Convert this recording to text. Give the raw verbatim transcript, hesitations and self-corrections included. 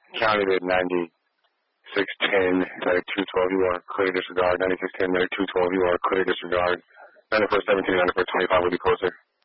County at ninety-six ten, ninety-two twelve, you are clear disregard. ninety-six ten, ninety-two twelve, you are clear disregard. ninety-four seventeen, ninety-four twenty-five will be closer.